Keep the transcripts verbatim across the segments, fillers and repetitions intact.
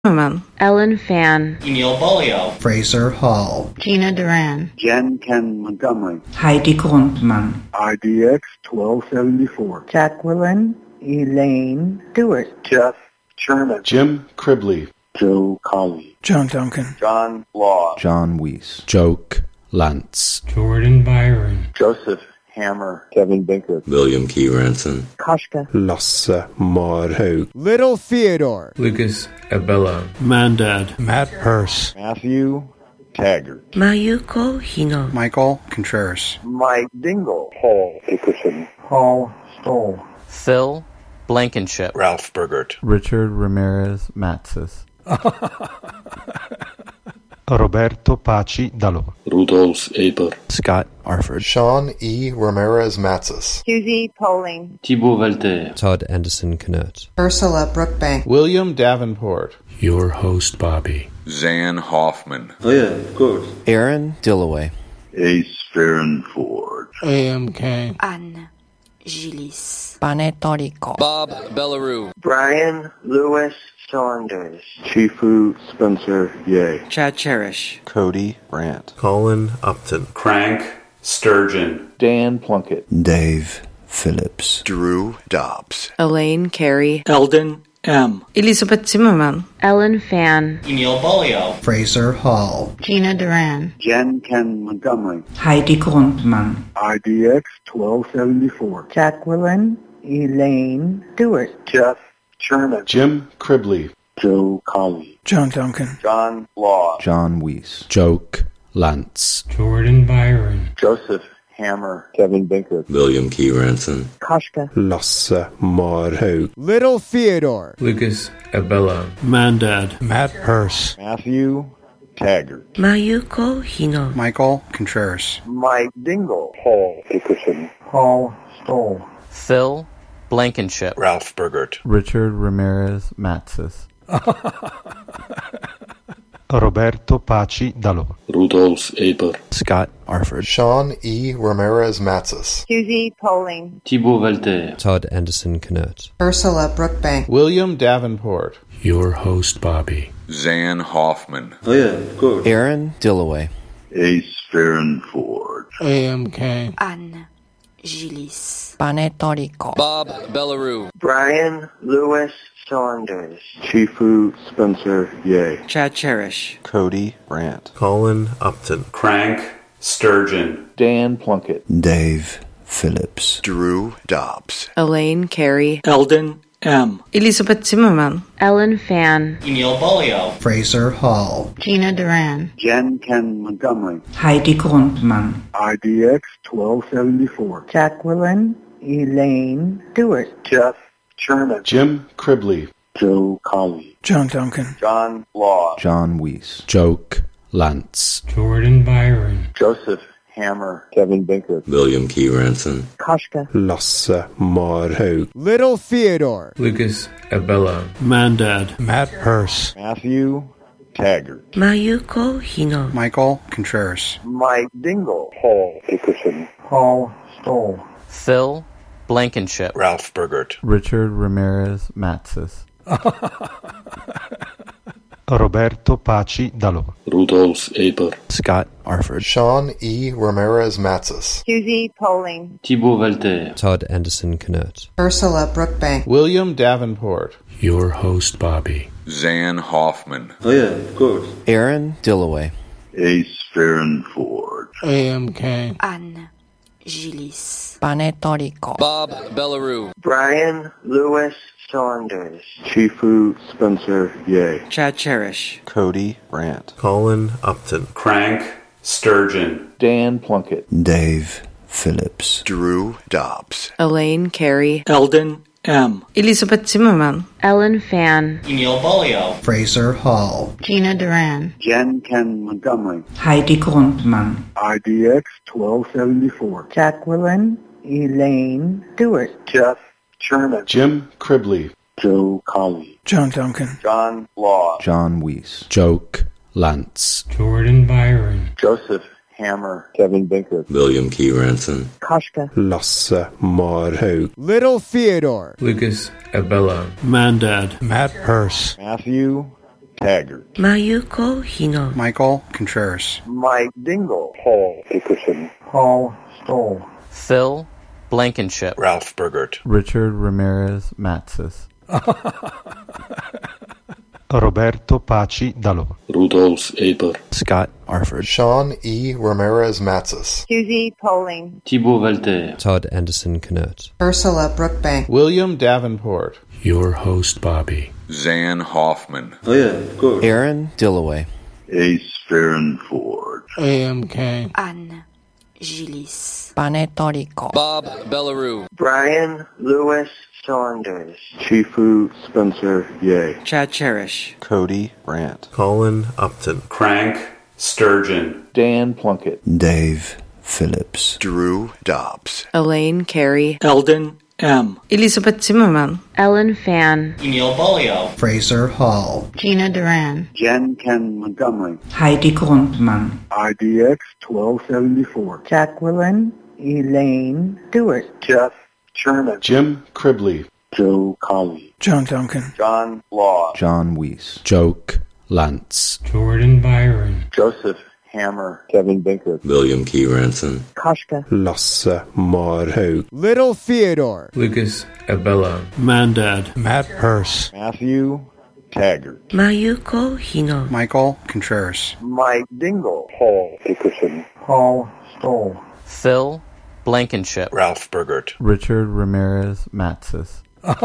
Zimmerman, Ellen Fan, Neil Bolio, Fraser Hall, Gina Duran, Jen Ken Montgomery, Heidi Grundmann, I D X twelve seventy-four, Jacqueline Elaine Stewart, Jeff Sherman, Jim Cribley, Joe Colley, John Duncan, John Law, John Weiss, Joke Lance, Jordan Byron, Joseph Hammer, Kevin Binker, William Key Ranson, Koshka, Lasse Marhaug, Little Theodore, Lucas Abello, Mandad, Matt Hurst, Matthew Taggart, Mayuko Hino, Michael Contreras, Mike Dingle, Paul Dickerson, Paul Stoll, Phil Blankenship, Ralph Burgert, Richard Ramirez Matsis, Roberto Paci Dallo, Rudolf Aber, Scott Arford, Sean E. Ramirez Matzis, Susie Poling, Thibaut Valter, Todd Anderson Knert, Ursula Brookbank, William Davenport, your host Bobby, Zan Hoffman, oh yeah, of course, Aaron Dillaway, Ace Farron Ford, A M K, Anne Gillis, Panetorico, Bob Bellarue, Brian Lewis Saunders, Chifu Spencer Ye, Chad Cherish, Cody Brandt, Colin Upton, Crank Sturgeon, Dan Plunkett, Dave Phillips, Drew Dobbs, Elaine Carey, Eldon M, Elizabeth Zimmerman, Ellen Fan, Neil Bolio, Fraser Hall, Gina Duran, Jen Ken Montgomery, Heidi Grundmann, I D X twelve seventy-four, Jacqueline Elaine Stewart, Jeff Sherman, Jim Cribley, Joe Colley, John Duncan, John Law, John Weiss, Joke Lance, Jordan Byron, Joseph Hammer, Kevin Binker, William Key Ranson, Koshka, Lasse Marhaug, Little Theodore, Lucas Abello, Mandad, Matt Hurst, Matthew Taggart, Mayuko Hino, Michael Contreras, Mike Dingle, Paul Dickerson, Paul Stoll, Phil Blankenship, Ralph Burgert, Richard Ramirez Matsis, Roberto Paci Dallo, Rudolf Aber, Scott Arford, Sean E. Ramirez Matzis, Susie Poling, Thibaut Valter, Todd Anderson Knert, Ursula Brookbank, William Davenport, your host Bobby, Zan Hoffman, oh yeah, of course, Aaron Dillaway, Ace Farron Ford, A M K, Anne Gillis, Panetorico, Bob Bellarue, Brian Lewis Saunders, Chifu Spencer Ye, Chad Cherish, Cody Brandt, Colin Upton, Crank Sturgeon, Dan Plunkett, Dave Phillips, Drew Dobbs, Elaine Carey, Eldon M, Elizabeth Zimmerman, Ellen Fan, Neil Bolio, Fraser Hall, Gina Duran, Jen Ken Montgomery, Heidi Grundmann, I D X twelve seventy-four, Jacqueline Elaine Stewart, Jeff Sherman, Jim Cribley, Joe Colley, John Duncan, John Law, John Weiss, Joke Lance, Jordan Byron, Joseph Hammer, Kevin Binker, William Key Ranson, Koshka, Lasse Marhaug, Little Theodore, Lucas Abello, Mandad, Matt Hurst, Matthew Taggart, Mayuko Hino, Michael Contreras, Mike Dingle, Paul Dickerson, Paul Stoll, Phil Blankenship, Ralph Burgert, Richard Ramirez Matsis, Roberto Paci Dallo, Rudolf Aber, Scott Arford, Sean E. Ramirez Matzis, Susie Poling, Thibaut Valter, Todd Anderson Knert, Ursula Brookbank, William Davenport, your host Bobby, Zan Hoffman, oh yeah, of course, Aaron Dillaway, Ace Farron Ford, A M K, Anne Gillis, Panetorico, Bob Bellarue, Brian Lewis Saunders, Chifu Spencer Ye, Chad Cherish, Cody Brandt, Colin Upton, Crank Sturgeon, Dan Plunkett, Dave Phillips, Drew Dobbs, Elaine Carey, Eldon M, Elizabeth Zimmerman, Ellen Fan, Neil Bolio, Fraser Hall, Gina Duran, Jen Ken Montgomery, Heidi Grundmann, I D X twelve seventy-four, Jacqueline Elaine Stewart, Jeff Sherman, Jim Cribley, Joe Colley, John Duncan, John Law, John Weiss, Joke Lance, Jordan Byron, Joseph Hammer, Kevin Binker, William Key Ranson, Koshka, Lasse Marhaug, Little Theodore, Lucas Abello, Mandad, Matt Hurst, Matthew Taggart. Mayuko Hino. Michael Contreras. Mike Dingle. Paul Dickerson. Paul Stoll. Phil Blankenship. Ralph Burgert. Richard Ramirez Matzes. Roberto Paci Dalò. Rudolf Eber. Scott Arford. Sean E. Ramirez Matzes. Susie Poling. Thibaut Valter. Todd Anderson Knert. Ursula Brookbank. William Davenport. Your host, Bobby. Zan Hoffman. Oh yeah, of course. Aaron Dillaway. Ace Farron Ford. A M K. Anne Gillis. Panettonico. Bob Bellarue. Brian Lewis Saunders. Chifu Spencer Ye. Chad Cherish. Cody Brandt. Colin Upton. Crank Sturgeon. Dan Plunkett. Dave Phillips. Drew Dobbs. Elaine Carey. Eldon M. Elizabeth Zimmerman. Ellen Fan. Emil Bolio. Fraser Hall. Gina Duran. Jen Ken Montgomery. Heidi Grundmann. I D X twelve seventy-four. Jacqueline Elaine Stewart. Jeff Sherman. Jim Cribley. Joe Colley. John Duncan. John Law. John Weiss. Joke Lance. Jordan Byron. Joseph Hammer. Kevin Binker. William Key Ranson. Koshka. Lasse Marhaug. Little Theodore. Lucas Abella. Mandad. Matt Hurst. Matthew Taggart. Mayuko Hino. Michael Contreras. Mike Dingle. Paul Dickerson. Paul Stoll. Phil Blankenship. Ralph Burgert. Richard Ramirez Matzes.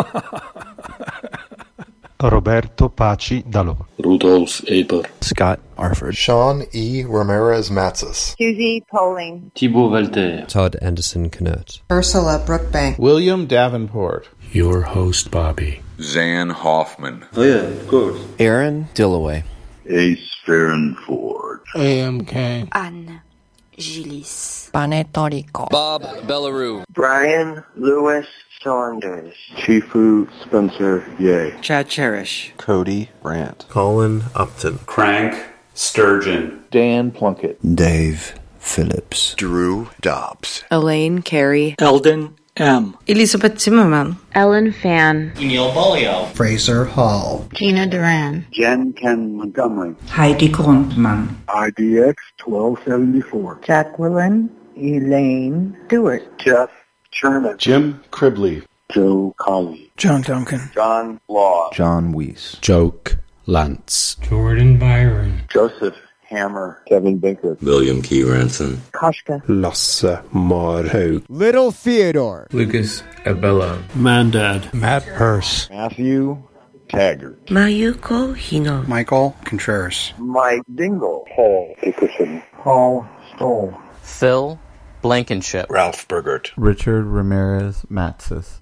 Roberto Paci Dalò. Rudolf Eber. Scott Arford. Sean E. Ramirez Matzes. Susie Poling. Thibaut Valter. Todd Anderson Knert. Ursula Brookbank. William Davenport. Your host, Bobby. Zan Hoffman. Oh yeah, of course. Aaron Dillaway. Ace Farron Ford. A M K. Anne Gillis. Panettonico. Bob Bellarue. Brian Lewis Saunders. Chifu Spencer Ye. Chad Cherish. Cody Brandt. Colin Upton. Crank Sturgeon. Dan Plunkett. Dave Phillips. Drew Dobbs. Elaine Carey. Eldon M. Elizabeth Zimmerman. Ellen Fan. Emil Bolio. Fraser Hall. Gina Duran. Jen Ken Montgomery. Heidi Grundmann. I D X twelve seventy-four. Jacqueline Elaine Stewart. Jeff Sherman. Jim Cribley. Joe Colley. John Duncan. John Law. John Weiss. Joke Lance. Jordan Byron. Joseph Hammer. Kevin Binker. William Key Ranson. Koshka. Lasse Marhaug. Little Theodore. Lucas Abella. Mandad. Matt Hurst. Matthew Taggart. Mayuko Hino. Michael Contreras. Mike Dingle. Paul Dickerson. Paul Stoll. Phil Blankenship. Ralph Burgert. Richard Ramirez Matzes.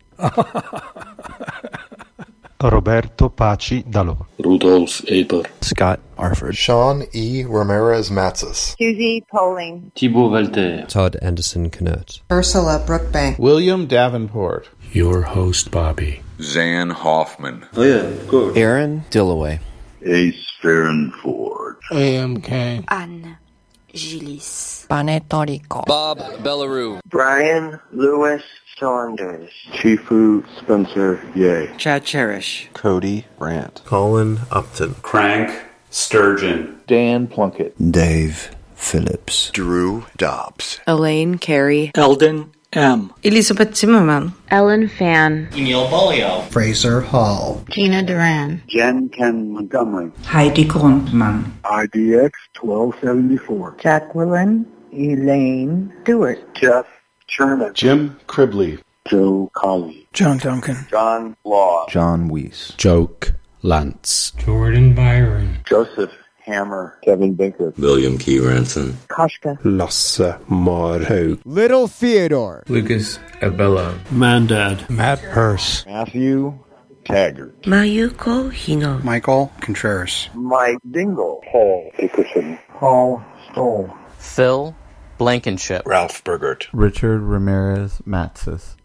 Roberto Paci Dalò. Rudolf Eber. Scott Arford. Sean E. Ramirez Matzes. Susie Poling. Thibaut Valter. Todd Anderson Knert. Ursula Brookbank. William Davenport. Your host, Bobby. Zan Hoffman. Oh yeah, of course. Aaron Dillaway. Ace Farron Ford. A M K. Anne Gillis. Panettonico. Bob Bellarue. Brian Lewis Saunders. Chifu Spencer Ye. Chad Cherish. Cody Brandt. Colin Upton. Crank Sturgeon. Dan Plunkett. Dave Phillips. Drew Dobbs. Elaine Carey. Eldon M. Elizabeth Zimmerman. Ellen Fan. Emil Bolio. Fraser Hall. Gina Duran. Jen Ken Montgomery. Heidi Grundmann. I D X twelve seventy-four. Jacqueline Elaine Stewart. Jeff Sherman. Jim Cribley. Joe Colley. John Duncan. John Law. John Weiss. Joke Lance. Jordan Byron. Joseph Hammer. Kevin Binker. William Key Ranson. Koshka. Lasse Marhaug. Little Theodore. Lucas Abella. Mandad. Matt Hurst. Matthew Taggart. Mayuko Hino. Michael Contreras. Mike Dingle. Paul Dickerson. Paul Stoll. Phil Blankenship. Ralph Burgert. Richard Ramirez Matzes.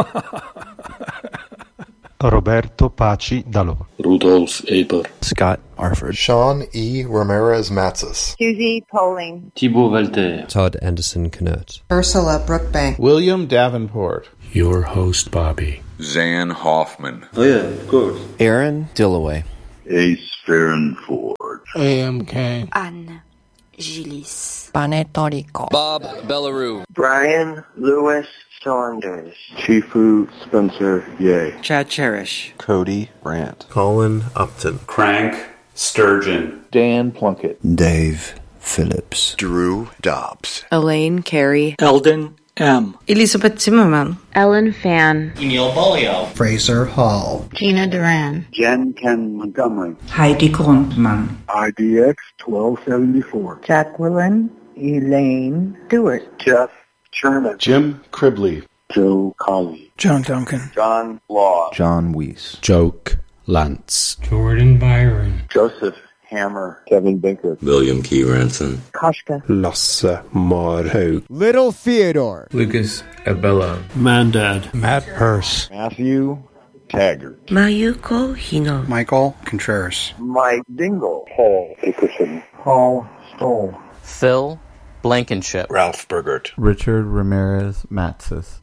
Roberto Paci Dalò. Rudolf Eber. Scott Arford. Sean E. Ramirez Matzes. Susie Poling. Thibaut Valter. Todd Anderson Knert. Ursula Brookbank. William Davenport. Your host, Bobby. Zan Hoffman. Oh yeah, of course. Aaron Dillaway. Ace Farron Ford. A M K. Anne Gillis. Panetorico. Bob Bellarue. Brian Lewis Saunders. Chifu Spencer Ye. Chad Cherish. Cody Brandt. Colin Upton. Crank Sturgeon. Dan Plunkett. Dave Phillips. Drew Dobbs. Elaine Carey. Eldon M. Elizabeth Zimmerman. Ellen Fan. Emil Bolio. Fraser Hall. Gina Duran. Jen Ken Montgomery. Heidi Grundmann. I D X twelve seventy-four. Jacqueline Elaine Stewart. Jeff Sherman. Jim Cribley. Joe Colley. John Duncan. John Law. John Weiss. Joke Lance. Jordan Byron. Joseph Hammer. Kevin Binker. William Key Ranson. Koshka. Lasse Marhaug. Little Theodore. Lucas Abella. Mandad. Matt Hurst. Matthew Taggart. Mayuko Hino. Michael Contreras. Mike Dingle. Paul Dickerson. Paul Stoll. Phil Blankenship. Ralph Burgert. Richard Ramirez Matzes.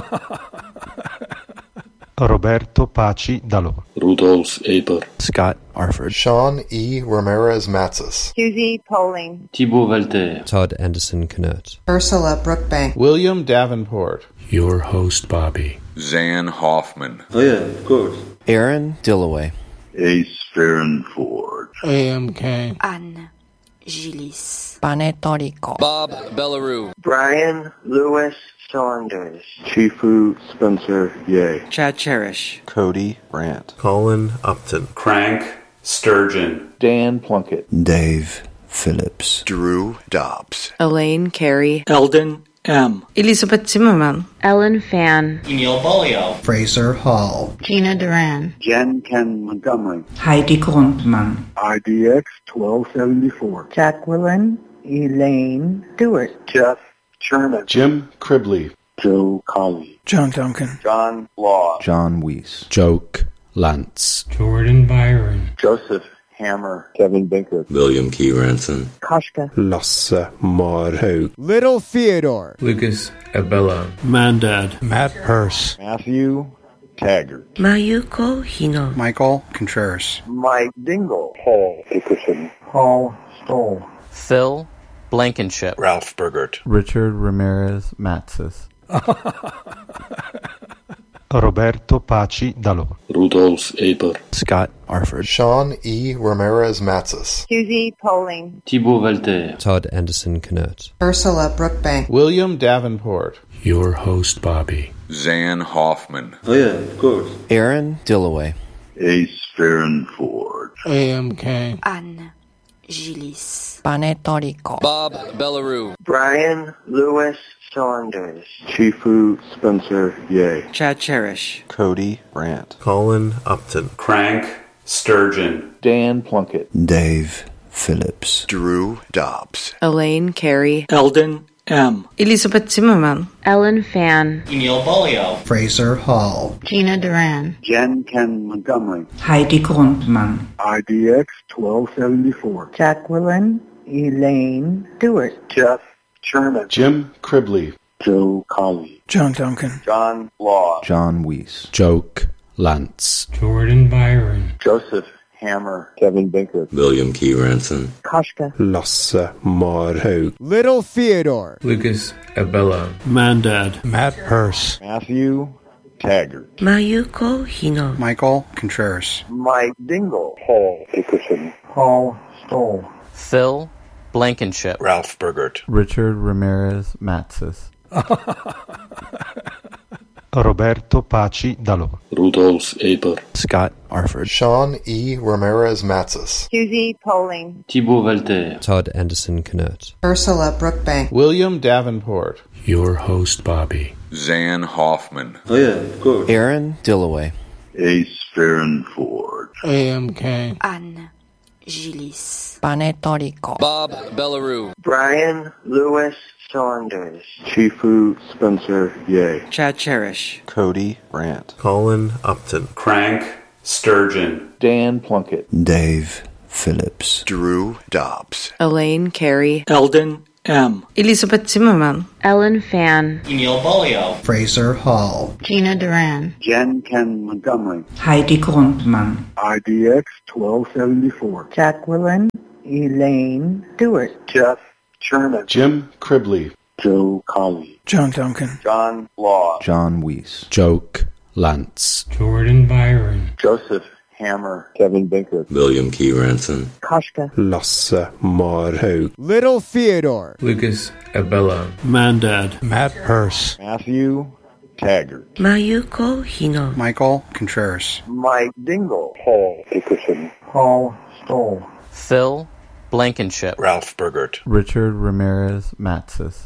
Roberto Paci Dalò. Rudolf Aber. Scott Arford. Sean E. Ramirez Matzes. Susie Poling. Thibaut Valter. Todd Anderson Knert. Ursula Brookbank. William Davenport. Your host, Bobby. Zan Hoffman. Oh yeah, of course. Aaron Dillaway. Ace Farron Ford. A M K. Anne Gillis. Panetorico. Bob Bellarue. Brian Lewis Saunders. Chifu Spencer Ye. Chad Cherish. Cody Brandt. Colin Upton. Crank Sturgeon. Dan Plunkett. Dave Phillips. Drew Dobbs. Elaine Carey. Eldon M. Elizabeth Zimmerman. Ellen Fan. Emil Bolio. Fraser Hall. Gina Duran. Jen Ken Montgomery. Heidi Grundmann. I D X twelve seventy-four. Jacqueline Elaine Stewart. Jeff Sherman. Jim Cribley. Joe Colley. John Duncan. John Law. John Weiss. Joke Lance. Jordan Byron. Joseph Hammer. Kevin Binker. William Key Ranson. Koshka. Lasse Marhaug. Little Theodore. Lucas Abella. Mandad. Matt Hurst. Matthew Taggart. Mayuko Hino. Michael Contreras. Mike Dingle. Paul Dickerson. Paul Stoll. Phil Blankenship. Ralph Burgert. Richard Ramirez Matzes. Roberto Paci Dalò. Rudolf Aber. Scott Arford. Sean E. Ramirez Matzes. Susie Poling. Thibaut Valter. Todd Anderson Knert. Ursula Brookbank. William Davenport. Your host, Bobby. Zan Hoffman. Oh yeah, of course. Aaron Dillaway. Ace Farron Ford. A M K. Anne Gillis. Panetorico. Bob Bellarue. Brian Lewis Saunders. Chifu Spencer Ye. Chad Cherish. Cody Brandt. Colin Upton. Crank Sturgeon. Dan Plunkett. Dave Phillips. Drew Dobbs. Elaine Carey. Eldon M. Elizabeth Zimmerman. Ellen Fan. Emil Bolio. Fraser Hall. Gina Duran. Jen Ken Montgomery. Heidi Grundmann. I D X twelve seventy-four. Jacqueline Elaine Stewart. Jeff Sherman. Jim Cribley. Joe Colley. John Duncan. John Law. John Weiss. Joke Lance. Jordan Byron. Joseph Hammer. Kevin Binker. William Key Ranson. Koshka. Lasse Marhaug. Little Theodore. Lucas Abella. Mandad. Matt Hurst. Matthew Taggart. Mayuko Hino. Michael Contreras. Mike Dingle. Paul Dickerson. Paul Stoll. Phil Blankenship. Ralph Burgert. Richard Ramirez Matzes. Roberto Paci Dalò. Rudolf Aber. Scott Arford. Sean E. Ramirez Matzes. Susie Poling. Thibaut Valter. Todd Anderson Knert. Ursula Brookbank. William Davenport. Your host, Bobby. Zan Hoffman. Oh yeah, of course. Aaron Dillaway. Ace Farron Ford. A M K. Anne Gillis. Panetorico. Bob Bellarue. Brian Lewis Saunders. Chifu Spencer Ye. Chad Cherish. Cody Brandt. Colin Upton. Crank Sturgeon. Dan Plunkett. Dave Phillips. Drew Dobbs. Elaine Carey. Eldon M. Elizabeth Zimmerman. Ellen Fan. Emil Bolio. Fraser Hall. Gina Duran. Jen Ken Montgomery. Heidi Grundmann. I D X twelve seventy-four. Jacqueline Elaine Stewart. Jeff Sherman. Jim Cribley. Joe Colley. John Duncan. John Law. John Weiss. Joke Lance. Jordan Byron. Joseph Hammer. Kevin Binker. William Key Ranson. Koshka. Lasse Marhaug. Little Theodore. Lucas Abella. Mandad. Matt Hurst. Matthew Taggart. Mayuko Hino. Michael Contreras. Mike Dingle. Paul Dickerson. Paul Stoll. Phil Blankenship. Ralph Burgert. Richard Ramirez Matzes.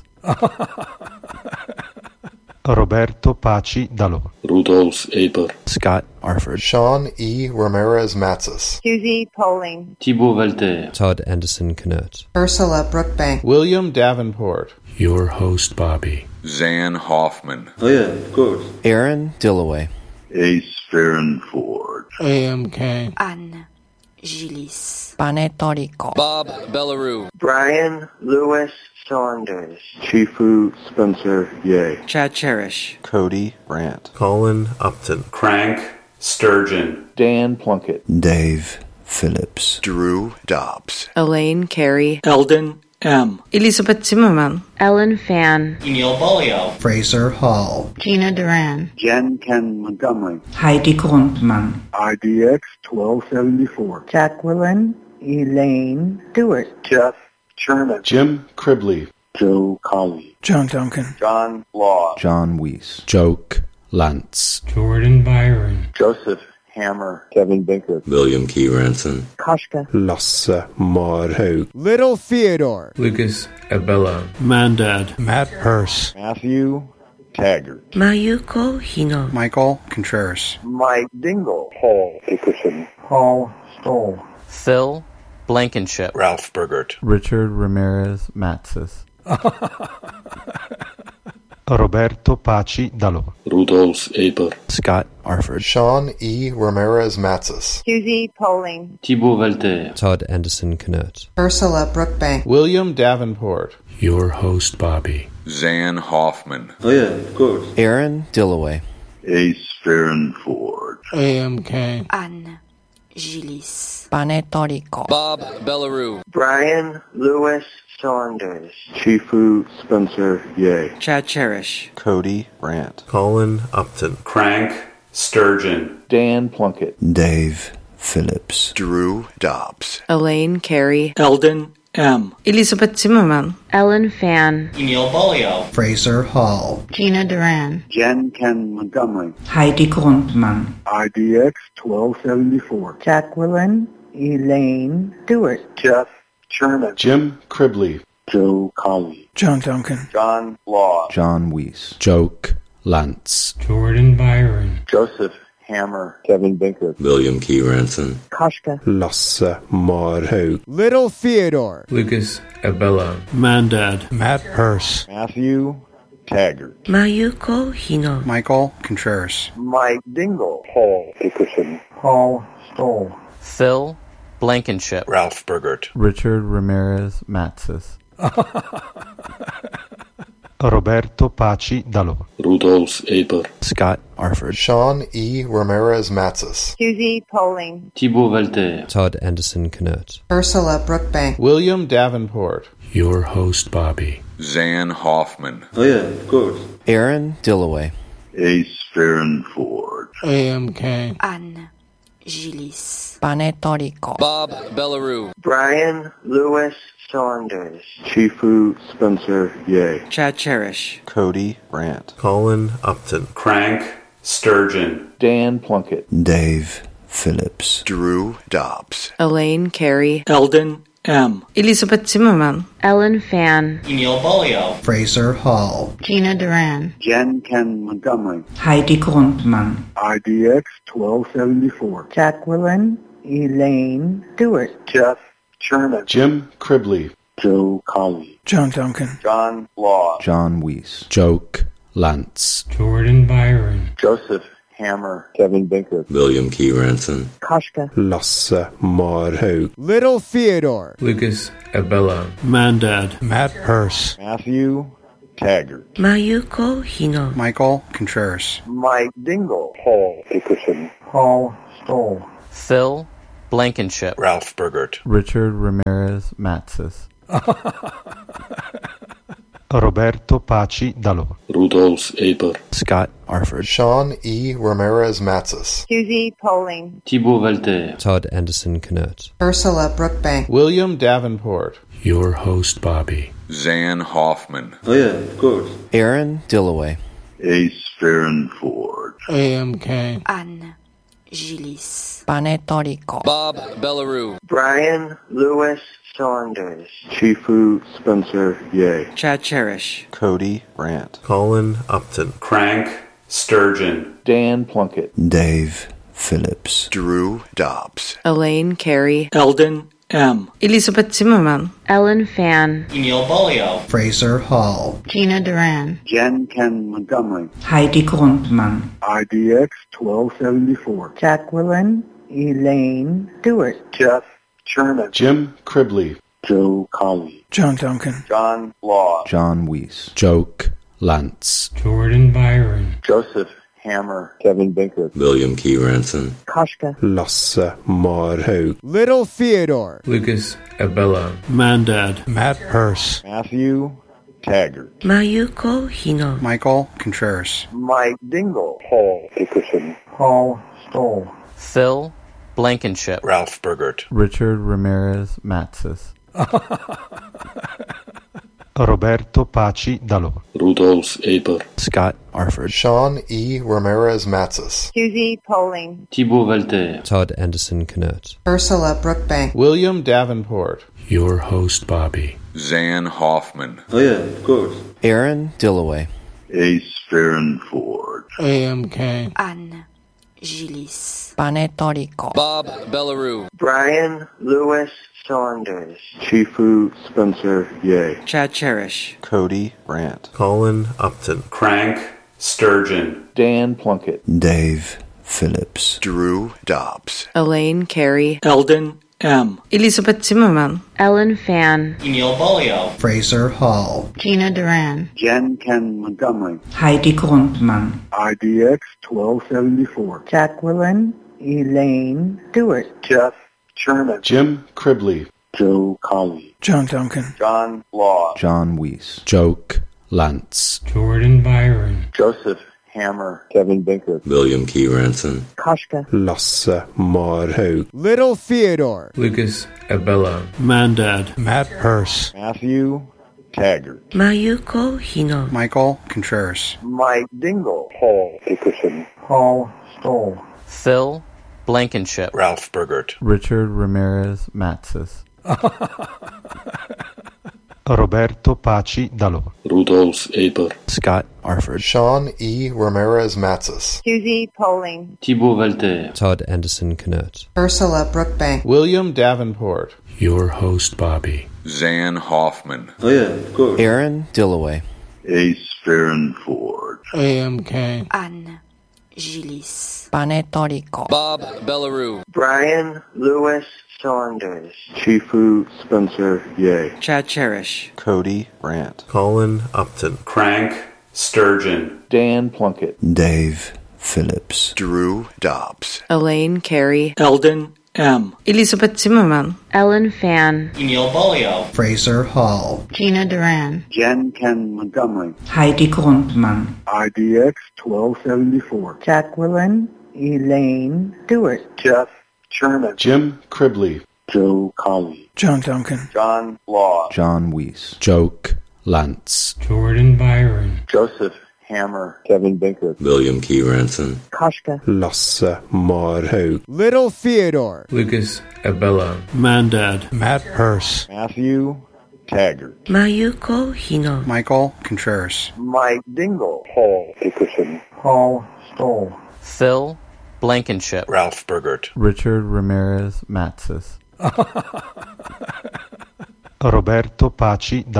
Roberto Paci Dallo. Rudolf Aber. Scott Arford. Sean E. Ramirez Matzes. Susie Poling. Thibaut Valter. Todd Anderson Knert. Ursula Brookbank. William Davenport. Your host, Bobby. Zan Hoffman. Oh yeah, of course. Aaron Dillaway. Ace Farron Ford. A M K. Anne Gillis. Panetorico. Bob Bellarue. Brian Lewis Saunders. Chifu Spencer Ye. Chad Cherish. Cody Brandt. Colin Upton. Crank Sturgeon. Dan Plunkett. Dave Phillips. Drew Dobbs. Elaine Carey. Eldon M. Elizabeth Zimmerman. Ellen Fan. Emil Bolio. Fraser Hall. Gina Duran. Jen Ken Montgomery. Heidi Grundmann. I D X twelve seventy-four. Jacqueline Elaine Stewart. Jeff Sherman. Jim Cribley. Joe Colley. John Duncan. John Law. John Weiss. Joke Lance. Jordan Byron. Joseph Hammer. Kevin Binker. William Key Ranson. Koshka. Lasse Marhaug. Little Theodore. Lucas Abella. Mandad. Matt Hurst. Matthew Taggart. Mayuko Hino. Michael Contreras. Mike Dingle. Paul Dickerson. Paul Stoll. Phil Blankenship. Ralph Burgert. Richard Ramirez Matzes. Roberto Paci Dallo. Rudolf Aber. Scott Arford. Sean E. Ramirez Matzes. Susie Poling. Thibaut Valter. Todd Anderson Knert. Ursula Brookbank. William Davenport. Your host, Bobby. Zan Hoffman. Oh yeah, of course. Aaron Dillaway. Ace Farron Ford. A M K. Anne Gillis. Panetorico. Bob Bellarue. Brian Lewis Saunders. Chifu Spencer Ye. Chad Cherish. Cody Brandt. Colin Upton. Crank Sturgeon. Dan Plunkett. Dave Phillips. Drew Dobbs. Elaine Carey. Eldon M. Elizabeth Zimmerman. Ellen Fan. Emil Bolio. Fraser Hall. Gina Duran. Jen Ken Montgomery. Heidi Grundmann. I D X twelve seventy-four. Jacqueline Elaine Stewart. Jeff Sherman. Jim Cribley. Joe Colley. John Duncan. John Law. John Weiss. Joke Lance. Jordan Byron. Joseph Hammer. Kevin Binker. William Key Ranson. Koshka. Lasse Marhaug. Little Theodore. Lucas Abella. Mandad. Matt Hurst. Matthew Taggart. Mayuko Hino. Michael Contreras. Mike Dingle. Paul Dickerson. Paul Stoll. Phil Blankenship. Ralph Burgert. Richard Ramirez Matzes. Roberto Paci Dallo. Rudolf Aber. Scott Arford. Sean E. Ramirez Matzes. Susie Poling. Thibaut Valter. Todd Anderson Knert. Ursula Brookbank. William Davenport. Your host, Bobby. Zan Hoffman. Oh yeah, of course. Aaron Dillaway. Ace Farron Ford. A M K. Anne Gillis. Panetorico. Bob Bellarue. Brian Lewis Saunders. Chifu Spencer Ye. Chad Cherish. Cody Brandt. Colin Upton. Crank Sturgeon. Dan Plunkett. Dave Phillips. Drew Dobbs. Elaine Carey. Eldon M. Elizabeth Zimmerman. Ellen Fan. Emil Bolio. Fraser Hall. Gina Duran. Jen Ken Montgomery. Heidi Grundmann. I D X twelve seventy-four. Jacqueline Elaine Stewart. Jeff Sherman. Jim Cribley. Joe Colley. John Duncan. John Law. John Weiss. Joke Lance. Jordan Byron. Joseph Hammer. Kevin Binkert. William Key Ranson. Koshka. Lasse Marhaug. Little Theodore. Lucas Abela. Mandad. Matt Hurst. Matthew Taggart. Mayuko Hino. Michael Contreras. Mike Dingle. Paul Dickerson. Paul Stoll. Phil Blankenship. Ralph Burgert. Richard Ramirez Matzes. Roberto Paci Dallo. Rudolf Aber. Scott Arford. Sean E. Ramirez Matzes. Susie Poling. Thibaut Valter. Todd Anderson Knert. Ursula Brookbank. William Davenport. Your host, Bobby. Zan Hoffman. Oh yeah, of course. Aaron Dillaway. Ace Farronford. A M K. Anne Gillis. Panetorico. Bob Bellarue. Brian Lewis Saunders. Chifu Spencer Ye. Chad Cherish. Cody Brandt. Colin Upton. Crank Sturgeon. Dan Plunkett. Dave Phillips. Drew Dobbs. Elaine Carey. Eldon M. Elizabeth Zimmerman. Ellen Fan. Neil Bolio. Fraser Hall. Gina Duran. Jen Ken Montgomery. Heidi Grundmann. I D X twelve seventy-four. Jacqueline Elaine Stewart. Jeff Sherman. Jim Cribley. Joe Colley. John Duncan. John Law. John Weiss. Joke Lance. Jordan Byron. Joseph Hammer. Kevin Binkert. William Key Ranson. Koshka. Lasse Marhaug. Little Theodore. Lucas Abela. Mandad. Matt Hurst. Matthew Taggart. Mayuko Hino. Michael Contreras. Mike Dingle. Paul Dickerson. Paul Stoll. Phil Blankenship. Ralph Burgert. Richard Ramirez Matzes. Roberto Paci Dallo. Rudolf Aber. Scott Arford. Sean E. Ramirez Matzes. Susie Poling. Thibaut Valter. Todd Anderson Knert. Ursula Brookbank. William Davenport. Your host, Bobby. Zan Hoffman. Oh yeah, of course. Aaron Dillaway. Ace Farronford. A M K. Anne Gillis. Panetorico. Bob Bellarue. Brian Lewis Saunders. Chifu Spencer Ye. Chad Cherish. Cody Brandt. Colin Upton. Crank Sturgeon. Dan Plunkett. Dave Phillips. Drew Dobbs. Elaine Carey. Eldon M. Elizabeth Zimmerman. Ellen Fan. Neil Bolio. Fraser Hall. Gina Duran. Jen Ken Montgomery. Heidi Grundmann. I D X twelve seventy-four. Jacqueline Elaine Stewart. Jeff Sherman. Jim Cribley. Joe Colley. John Duncan. John Law. John Weiss. Joke Lance. Jordan Byron. Joseph Hammer. Kevin Binkert. William Key Ranson. Koshka. Lasse Marhaug. Little Theodore. Lucas Abela. Mandad. Matt Hurst. Matthew Taggart. Mayuko Hino. Michael Contreras. Mike Dingle. Paul Dickerson. Paul Stoll. Phil Blankenship. Ralph Burgert. Richard Ramirez Matzes. Roberto Paci Dallo. Rudolf Aber. Scott Arford. Sean E. Ramirez Matzes. Susie Poling. Thibaut Valter. Todd Anderson Knert. Ursula Brookbank. William Davenport. Your host, Bobby. Zan Hoffman. Oh yeah, of course. Aaron Dillaway. Ace Farronford. A M K. Anne Gillis. Panetorico. Bob Bellarue. Brian Lewis Saunders. Chifu Spencer Ye. Chad Cherish. Cody Brandt. Colin Upton. Crank Sturgeon. Dan Plunkett. Dave Phillips. Drew Dobbs. Elaine Carey. Eldon M. Elizabeth Zimmerman. Ellen Fan. Neil Bolio. Fraser Hall. Gina Duran. Jen Ken Montgomery. Heidi Grundmann. I D X twelve seventy-four. Jacqueline Elaine Stewart. Jeff Sherman. Jim Cribley. Joe Colley. John Duncan. John Law. John Weiss. Joke Lance. Jordan Byron. Joseph Hammer. Kevin Binkert. William Key Ranson. Koshka. Lasse Marhaug. Little Theodore. Lucas Abela. Mandad. Matt Hurst. Matthew Taggart. Mayuko Hino. Michael Contreras. Mike Dingle. Paul Dickerson. Paul Stoll. Phil Blankenship. Ralph Burgert. Richard Ramirez Matzes. Roberto Paci Dallo.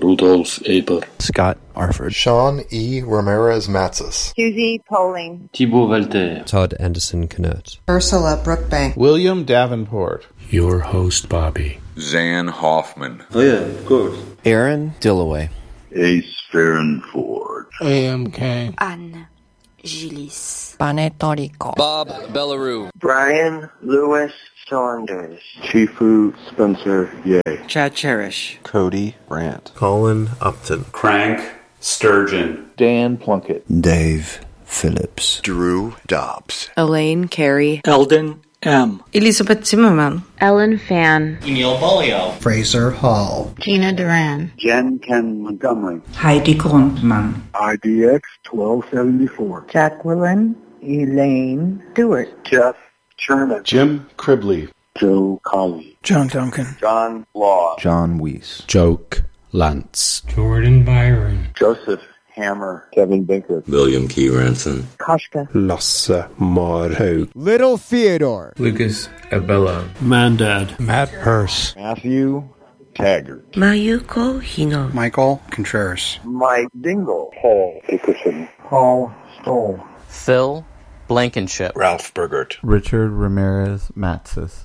Rudolf Aber, Scott Arford, Sean E. Ramirez Matzis, Susie Poling, Thibaut Walter, Todd Anderson Knut, Ursula Brookbank, William Davenport, Your host, Bobby. Zan Hoffman, oh yeah, of course, Aaron Dillaway, Ace Ford, A M K, Anne Gillis, Panetorico, Bob Bellarue, Brian Lewis Saunders, Chifu Spencer Yeh, Chad Cherish, Cody Brandt, Colin Upton, Crank Sturgeon, Dan Plunkett, Dave Phillips, Drew Dobbs, Elaine Carey, Eldon M, Elizabeth Zimmerman, Ellen Fan, Emil Bolio, Fraser Hall, Gina Duran, Jen Ken Montgomery, Heidi Grundman, I D X twelve seventy-four, Jacqueline Elaine Stewart, Jeff Sherman, Jim Cribley, Joe Colley, John Duncan, John Law, John Weiss, Joke Lance, Jordan Byron, Joseph Hammer, Kevin Binker, William Key Ranson, Koshka, Lasse Marhaug, Little Theodore, Lucas Abella, Mandad, Matt Hurst, Matthew Taggart, Mayuko Hino, Michael Contreras, Mike Dingle, Paul Dickerson, Paul Stoll, Phil Blankenship, Ralph Burgert, Richard Ramirez Matzis,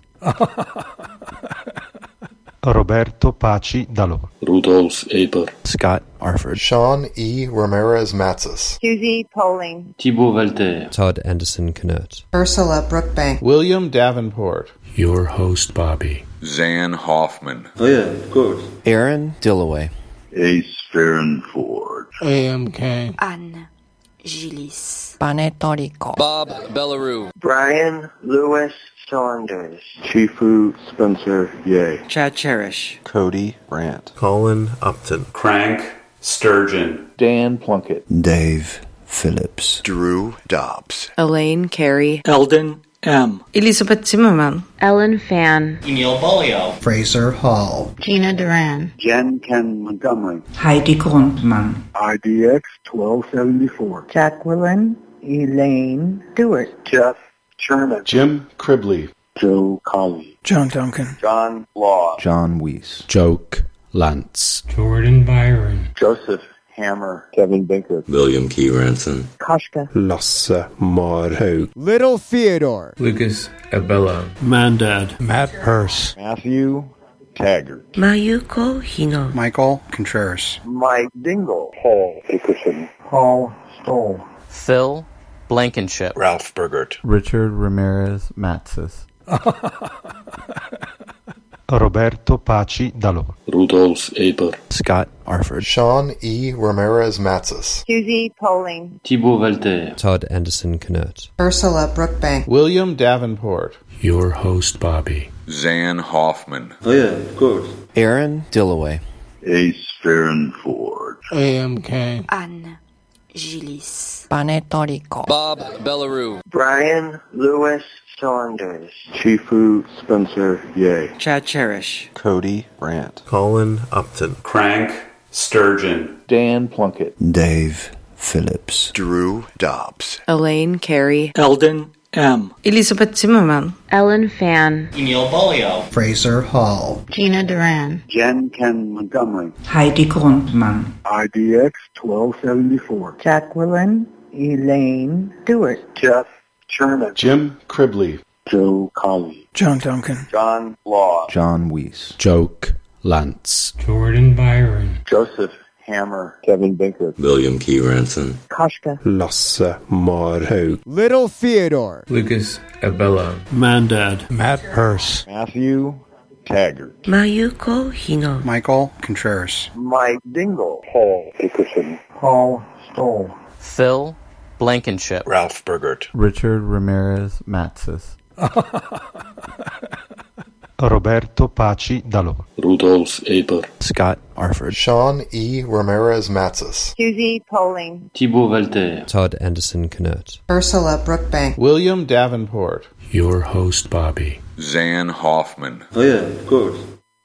Roberto Paci Dallo, Rudolf Aber, Scott Arford, Sean E. Ramirez Matzis, Susie Poling, Thibaut Walter, Todd Anderson Knut, Ursula Brookbank, William Davenport, Your host, Bobby. Zan Hoffman, oh yeah, of course, Aaron Dillaway, Ace Ford, A M K, Anne Gillis, Panetorico, Bob Bellarue, Brian Lewis Saunders, Chifu Spencer Yeh, Chad Cherish, Cody Brandt, Colin Upton, Crank Sturgeon, Dan Plunkett, Dave Phillips, Drew Dobbs, Elaine Carey, Eldon M, Elizabeth Zimmerman, Ellen Fan, Emil Bolio, Fraser Hall, Gina Duran, Jen Ken Montgomery, Heidi Grundman, I D X twelve seventy-four, Jacqueline Elaine Stewart, Jeff Sherman, Jim Cribley, Joe Colley, John Duncan, John Law, John Weiss, Joke Lance, Jordan Byron, Joseph Hammer, Kevin Binker, William Key Ranson, Koshka, Lasse Marhaug, Little Theodore, Lucas Abella, Mandad, Matt Hurst, Matthew Taggart, Mayuko Hino, Michael Contreras, Mike Dingle, Paul Dickerson, Paul Stoll, Phil Blankenship, Ralph Burgert, Richard Ramirez Matzis, Roberto Paci Dallo, Rudolf Aber, Scott Arford, Sean E. Ramirez Matzis, Susie Poling, Thibaut Walter, Todd Anderson Knut, Ursula Brookbank, William Davenport, Your host, Bobby. Zan Hoffman, oh yeah, of course, Aaron Dillaway, Ace Ford, A M K, Anne Gillis, Panetorico, Bob Bellarue, Brian Lewis Saunders, Chifu Spencer Yeh, Chad Cherish, Cody Brandt, Colin Upton, Crank Sturgeon, Dan Plunkett, Dave Phillips, Drew Dobbs, Elaine Carey, Eldon M, Elizabeth Zimmerman, Ellen Fan, Emil Bolio, Fraser Hall, Gina Duran, Jen Ken Montgomery, Heidi Grundman, I D X twelve seventy-four, Jacqueline Elaine Stewart, Jeff Sherman, Jim Cribley, Joe Colley, John Duncan, John Law, John Weiss, Joke Lance, Jordan Byron, Joseph Hammer, Kevin Binker, William Key Ranson, Koshka, Lasse Marhaug, Little Theodore, Lucas Abella, Mandad, Matt Hurst, Matthew Taggart, Mayuko Hino, Michael Contreras, Mike Dingle, Paul Dickerson, Paul Stoll, Phil Blankenship, Ralph Burgert, Richard Ramirez Matzis, Roberto Paci Dallo, Rudolf Aber, Scott Arford, Sean E. Ramirez Matzis, Susie Poling, Thibaut Walter, Todd Anderson Knut, Ursula Brookbank, William Davenport, Your host, Bobby. Zan Hoffman, oh yeah, of course,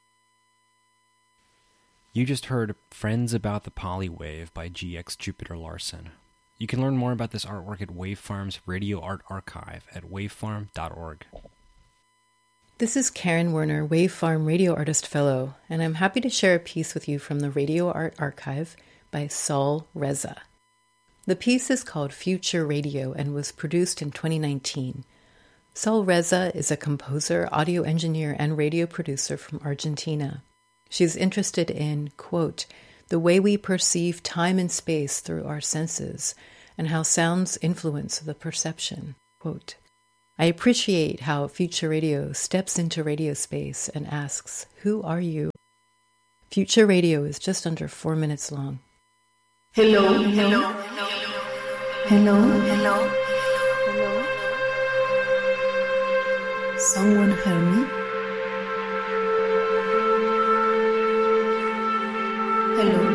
You just heard Friends About the Polywave by G X Jupiter Larson. You can learn more about this artwork at Wavefarm's Radio Art Archive at wavefarm dot org. This is Karen Werner, Wave Farm Radio Artist Fellow, and I'm happy to share a piece with you from the Radio Art Archive by Saul Reza. The piece is called Future Radio and was produced in twenty nineteen. Saul Reza is a composer, audio engineer, and radio producer from Argentina. She's interested in, quote, the way we perceive time and space through our senses, and how sounds influence the perception, quote. I appreciate how Future Radio steps into radio space and asks, who are you? Future Radio is just under four minutes long. Hello, hello, hello, hello, hello. Someone hear me? Hello.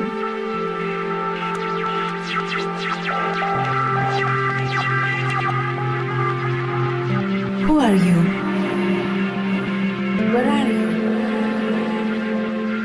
Who are you?